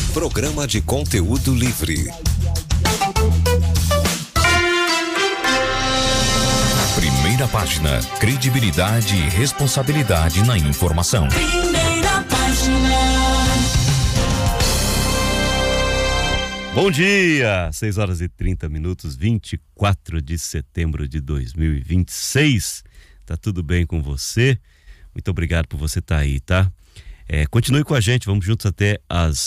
Programa de conteúdo livre. Primeira página, credibilidade e responsabilidade na informação. Primeira página. Bom dia, 6h30, 24 de setembro de 2026. Tá tudo bem com você? Muito obrigado por você estar aí, tá? Continue com a gente, vamos juntos até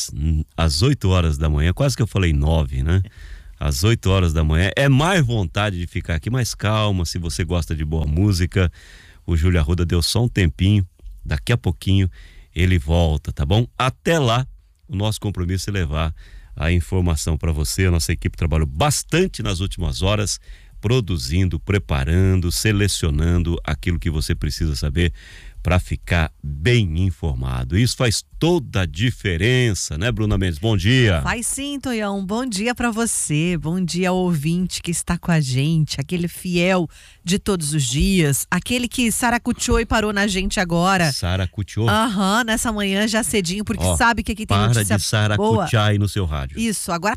às 8 horas da manhã, quase que eu falei 9, né? Às 8 horas da manhã. É mais vontade de ficar aqui, mais calma, se você gosta de boa música. O Júlio Arruda deu só um tempinho, daqui a pouquinho ele volta, tá bom? Até lá, o nosso compromisso é levar a informação para você. A nossa equipe trabalhou bastante nas últimas horas, produzindo, preparando, selecionando aquilo que você precisa saber para ficar bem informado. Isso faz toda a diferença, né, Bruna Mendes? Bom dia. Faz sim, Tonhão. Bom dia para você. Bom dia ao ouvinte que está com a gente, aquele fiel de todos os dias, aquele que saracuteou e parou na gente agora. Saracuteou? Nessa manhã já cedinho, porque sabe que aqui tem para notícia de saracutear aí no seu rádio. Isso, agora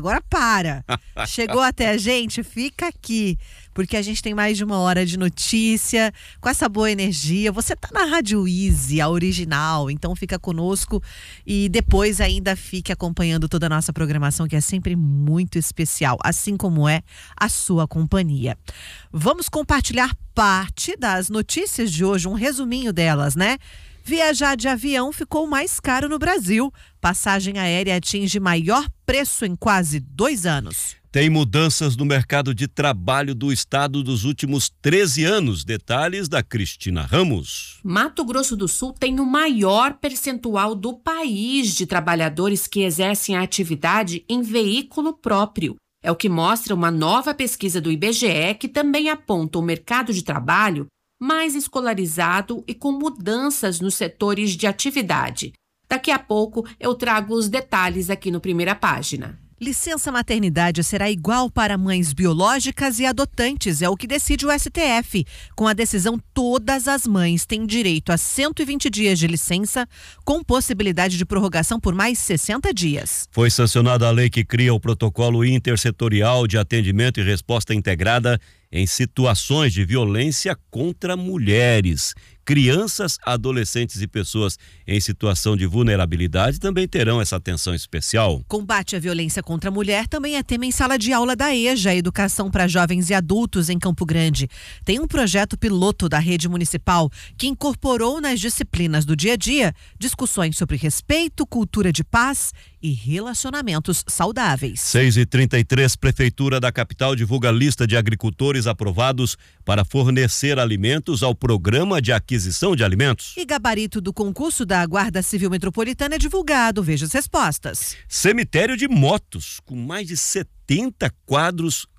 para. Chegou até a gente, fica aqui, porque a gente tem mais de uma hora de notícia, com essa boa energia. Você tá na Rádio Easy, a original, então fica conosco e depois ainda fique acompanhando toda a nossa programação, que é sempre muito especial, assim como é a sua companhia. Vamos compartilhar parte das notícias de hoje, um resuminho delas, né? Viajar de avião ficou mais caro no Brasil. Passagem aérea atinge maior preço em quase 2 anos. Tem mudanças no mercado de trabalho do estado dos últimos 13 anos. Detalhes da Cristina Ramos. Mato Grosso do Sul tem o maior percentual do país de trabalhadores que exercem a atividade em veículo próprio. É o que mostra uma nova pesquisa do IBGE, que também aponta o mercado de trabalho mais escolarizado e com mudanças nos setores de atividade. Daqui a pouco eu trago os detalhes aqui no Primeira Página. Licença maternidade será igual para mães biológicas e adotantes, é o que decide o STF. Com a decisão, todas as mães têm direito a 120 dias de licença, com possibilidade de prorrogação por mais 60 dias. Foi sancionada a lei que cria o protocolo intersetorial de atendimento e resposta integrada em situações de violência contra mulheres. Crianças, adolescentes e pessoas em situação de vulnerabilidade também terão essa atenção especial. Combate à violência contra a mulher também é tema em sala de aula da EJA, Educação para Jovens e Adultos, em Campo Grande. Tem um projeto piloto da rede municipal que incorporou nas disciplinas do dia a dia discussões sobre respeito, cultura de paz e relacionamentos saudáveis. 6h33, Prefeitura da capital divulga lista de agricultores aprovados para fornecer alimentos ao programa de aquisição de alimentos. E gabarito do concurso da Guarda Civil Metropolitana é divulgado. Veja as respostas. Cemitério de motos, com mais de 70 quadros,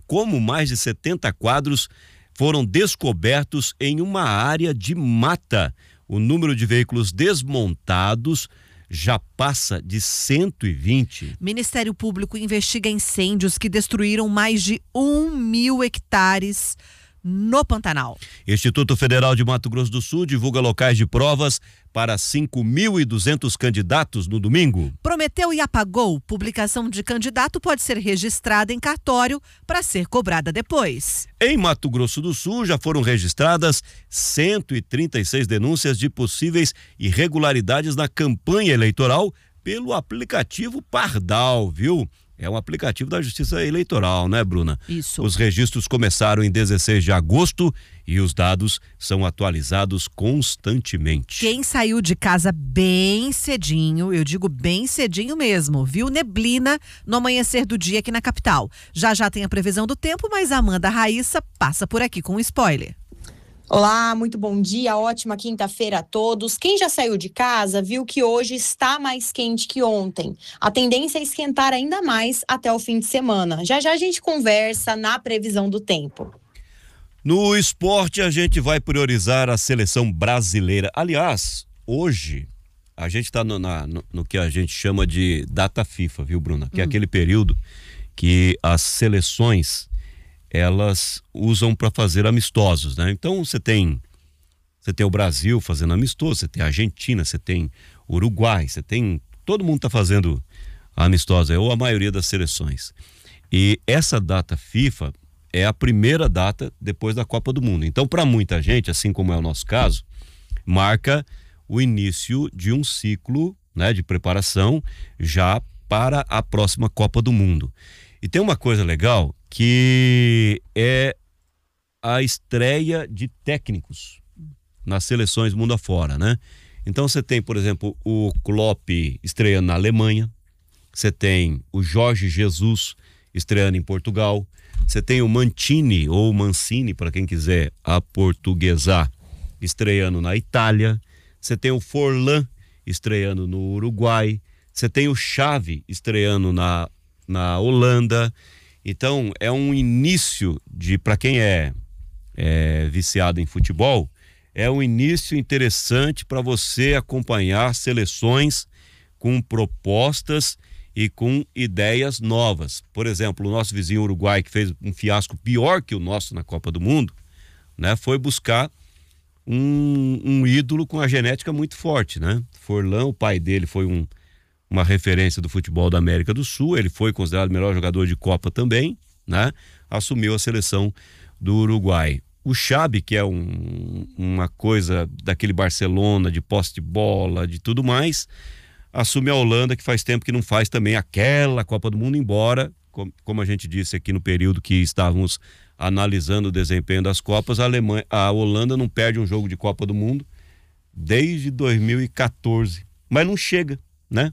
foram descobertos em uma área de mata. O número de veículos desmontados já passa de 120. Ministério Público investiga incêndios que destruíram mais de 1.000 hectares no Pantanal. Instituto Federal de Mato Grosso do Sul divulga locais de provas para 5.200 candidatos no domingo. Prometeu e apagou. Publicação de candidato pode ser registrada em cartório para ser cobrada depois. Em Mato Grosso do Sul já foram registradas 136 denúncias de possíveis irregularidades na campanha eleitoral pelo aplicativo Pardal, viu? É um aplicativo da Justiça Eleitoral, né, Bruna? Isso. Os registros começaram em 16 de agosto e os dados são atualizados constantemente. Quem saiu de casa bem cedinho, eu digo bem cedinho mesmo, viu neblina no amanhecer do dia aqui na capital. Já tem a previsão do tempo, mas a Amanda Raíssa passa por aqui com um spoiler. Olá, muito bom dia, ótima quinta-feira a todos. Quem já saiu de casa viu que hoje está mais quente que ontem. A tendência é esquentar ainda mais até o fim de semana. Já a gente conversa na previsão do tempo. No esporte, a gente vai priorizar a seleção brasileira. Aliás, hoje a gente está no que a gente chama de data FIFA, viu, Bruna? Que é aquele período que as seleções elas usam para fazer amistosos, né? Então você tem o Brasil fazendo amistoso, você tem a Argentina, você tem o Uruguai, todo mundo está fazendo amistosa, ou a maioria das seleções. E essa data FIFA é a primeira data depois da Copa do Mundo. Então, para muita gente, assim como é o nosso caso, marca o início de um ciclo, né, de preparação já para a próxima Copa do Mundo. E tem uma coisa legal que é a estreia de técnicos nas seleções mundo afora, né? Então você tem, por exemplo, o Klopp estreando na Alemanha, você tem o Jorge Jesus estreando em Portugal, você tem o Mancini, ou Mancini, para quem quiser aportuguesar, estreando na Itália, você tem o Forlan estreando no Uruguai, você tem o Xavi estreando na Holanda. Então é um início para quem é viciado em futebol, é um início interessante para você acompanhar seleções com propostas e com ideias novas. Por exemplo, o nosso vizinho Uruguai, que fez um fiasco pior que o nosso na Copa do Mundo, né, foi buscar um ídolo com a genética muito forte, né? Forlan, o pai dele foi uma referência do futebol da América do Sul, ele foi considerado o melhor jogador de Copa também, né? Assumiu a seleção do Uruguai. O Xabi, que é uma coisa daquele Barcelona, de posse de bola, de tudo mais, assume a Holanda, que faz tempo que não faz também aquela Copa do Mundo, embora, como a gente disse aqui no período que estávamos analisando o desempenho das Copas, a Holanda não perde um jogo de Copa do Mundo desde 2014, mas não chega, né?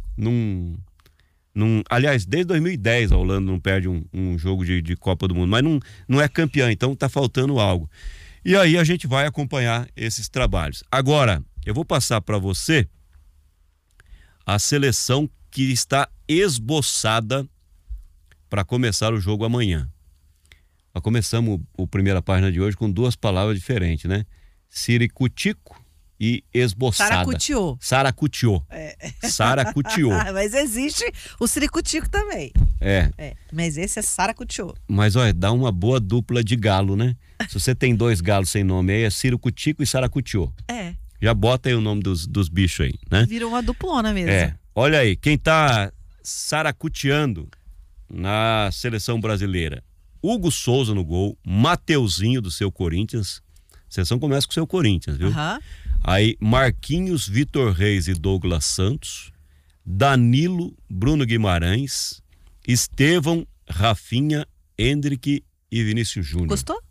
Aliás, desde 2010 a Holanda não perde um jogo de Copa do Mundo, mas não é campeã, então tá faltando algo. E aí a gente vai acompanhar esses trabalhos. Agora, eu vou passar para você a seleção que está esboçada para começar o jogo amanhã. Nós começamos a primeira página de hoje com duas palavras diferentes, né? Siricutico e esboçada. Saracutiô. Saracutiô. Saracutiô. Mas existe o siricutico também. Mas esse é saracutiô. Mas olha, dá uma boa dupla de galo, né? Se você tem dois galos sem nome aí, é siricutico e saracutiô. Já bota aí o nome dos bichos aí, né? Vira uma duplona mesmo. Olha aí, quem tá saracuteando na seleção brasileira: Hugo Souza no gol, Mateuzinho do seu Corinthians. A seleção começa com o seu Corinthians, viu? Aí Marquinhos, Vitor Reis e Douglas Santos, Danilo, Bruno Guimarães, Estevão, Rafinha, Endrick e Vinícius Júnior. Gostou?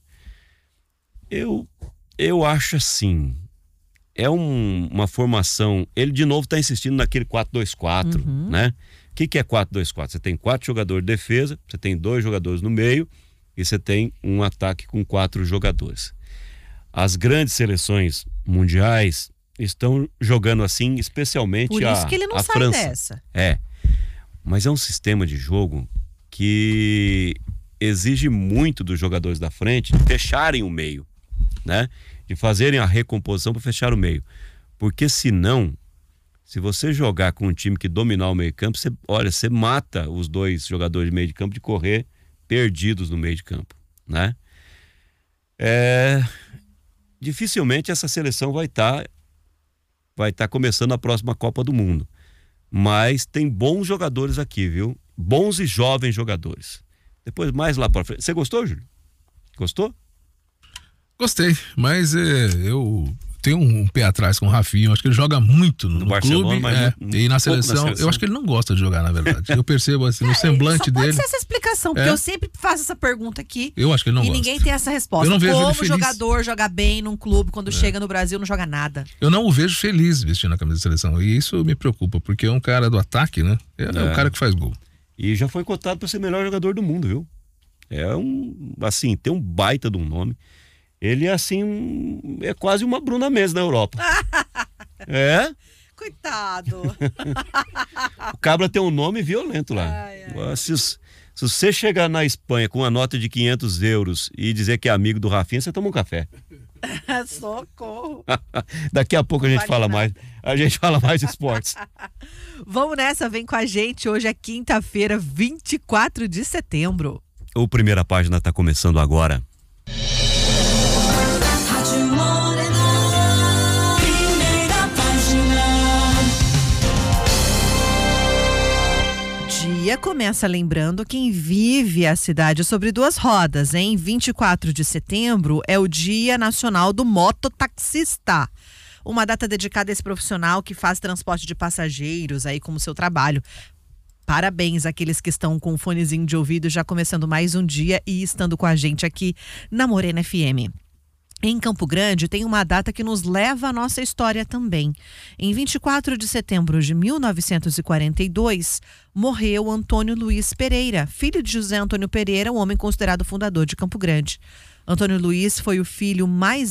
Eu acho assim, é uma formação, ele de novo está insistindo naquele 4-2-4, né? O que é 4-2-4? Você tem 4 jogadores de defesa, você tem 2 jogadores no meio e você tem um ataque com 4 jogadores. As grandes seleções mundiais estão jogando assim, especialmente por isso que ele não sai França. dessa. Mas é um sistema de jogo que exige muito dos jogadores da frente de fecharem o meio, né? De fazerem a recomposição para fechar o meio. Porque senão, se você jogar com um time que dominar o meio campo, você mata os 2 jogadores de meio de campo de correr perdidos no meio de campo, né? Dificilmente essa seleção vai estar começando a próxima Copa do Mundo. Mas tem bons jogadores aqui, viu? Bons e jovens jogadores. Depois, mais lá para frente. Você gostou, Júlio? Gostou? Gostei, mas eu tenho um pé atrás com o Rafinha. Eu acho que ele joga muito no Barcelona, clube, e na seleção. Eu acho que ele não gosta de jogar, na verdade. Eu percebo assim, no semblante dele. Pode ser essa explicação, porque eu sempre faço essa pergunta aqui. Eu acho que ele não gosta. E ninguém tem essa resposta. Eu não vejo Como o jogador joga bem num clube, quando chega no Brasil não joga nada. Eu não o vejo feliz vestindo a camisa da seleção. E isso me preocupa, porque é um cara do ataque, né? É o cara que faz gol. E já foi cotado para ser o melhor jogador do mundo, viu? Assim, tem um baita de um nome. Ele é assim, é quase uma Bruna Messi da Europa. Coitado. O cabra tem um nome violento lá. Se você chegar na Espanha com uma nota de 500 euros e dizer que é amigo do Rafinha, você toma um café. Socorro. Daqui a pouco a gente fala mais. A gente fala mais de esportes. Vamos nessa, vem com a gente. Hoje é quinta-feira, 24 de setembro. O Primeira Página está começando agora. dia começa lembrando quem vive a cidade sobre duas rodas, hein? 24 de setembro é o Dia Nacional do Mototaxista. Uma data dedicada a esse profissional que faz transporte de passageiros aí como seu trabalho. Parabéns àqueles que estão com o fonezinho de ouvido já começando mais um dia e estando com a gente aqui na Morena FM. Em Campo Grande tem uma data que nos leva à nossa história também. Em 24 de setembro de 1942, morreu Antônio Luiz Pereira, filho de José Antônio Pereira, o homem considerado fundador de Campo Grande. Antônio Luiz foi o filho mais